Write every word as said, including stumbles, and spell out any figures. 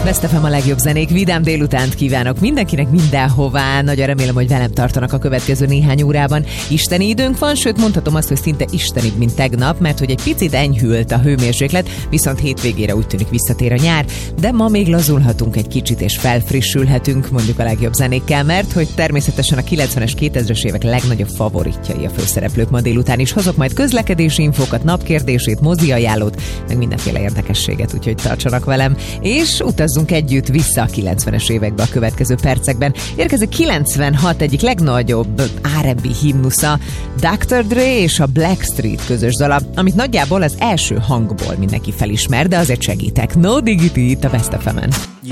Best ef em a legjobb zenék, vidám délutánt kívánok mindenkinek mindenhová. Nagyon remélem, hogy velem tartanak a következő néhány órában. Isteni időnk van, sőt mondhatom azt, hogy szinte istenibb, mint tegnap, mert hogy egy picit enyhült a hőmérséklet, viszont hétvégére úgy tűnik visszatér a nyár, de ma még lazulhatunk egy kicsit és felfrissülhetünk mondjuk a legjobb zenékkel, mert hogy természetesen a kilencvenes, kétezres évek legnagyobb favoritjai a főszereplők ma délután is. Hozok majd közlekedési infókat, napkérdését, mozi ajánlót, meg mindenféle érdekességet, úgyhogy tartsanak velem, és utazzunk együtt vissza a kilencvenes évekbe a következő percekben. Érkezik kilencvenhat egyik legnagyobb er és bé himnusza, doktor Dre és a Blackstreet közös dala, amit nagyjából az első hangból mindenki felismer, de azért segítek. No Diggity itt a Best ef emen. You